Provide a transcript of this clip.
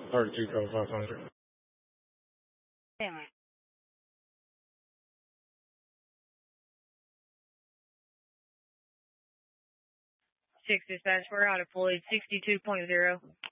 32,500. Damn it. 6 dispatch, we're out of Floyd 62.0.